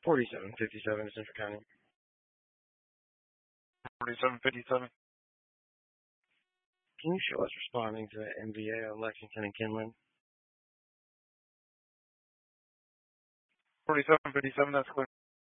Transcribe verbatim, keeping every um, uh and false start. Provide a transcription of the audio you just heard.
forty-seven fifty-seven Central County. forty-seven fifty-seven. Can you show us responding to the M V A of Lexington and Kinlan? forty-seven fifty-seven, that's clear.